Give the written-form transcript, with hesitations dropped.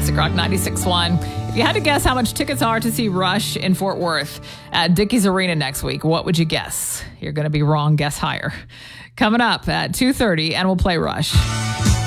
Classic Rock 96.1. If you had to guess how much tickets are to see Rush in Fort Worth at Dickies Arena next week, what would you guess? You're going to be wrong. Guess higher. Coming up at 2:30, and we'll play Rush.